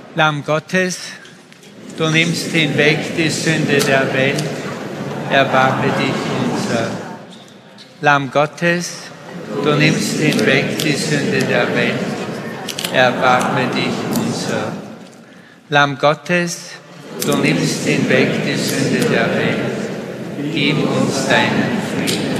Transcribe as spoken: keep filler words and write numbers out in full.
Lamm Gottes, du nimmst hinweg die Sünde der Welt, erbarme dich unser. Lamm Gottes, du nimmst hinweg die Sünde der Welt, erbarme dich unser. Lamm Gottes, du nimmst hinweg die Sünde der Welt, gib uns deinen Frieden.